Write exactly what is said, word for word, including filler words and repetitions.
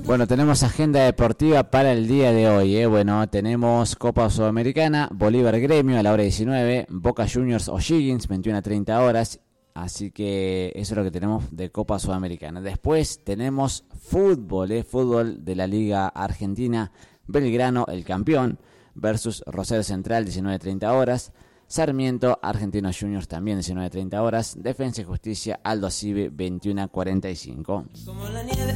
Bueno, tenemos agenda deportiva para el día de hoy, ¿eh? Bueno, tenemos Copa Sudamericana, Bolívar Gremio a la hora diecinueve, Boca Juniors O'Higgins, veintiuna a treinta horas. Así que eso es lo que tenemos de Copa Sudamericana. Después tenemos fútbol, ¿eh? Fútbol de la Liga Argentina, Belgrano, el campeón, versus Rosario Central, diecinueve a treinta horas. Sarmiento, Argentinos Juniors también, diecinueve a treinta horas. Defensa y Justicia, Aldo Civi, veintiuna a cuarenta y cinco. Como la nieve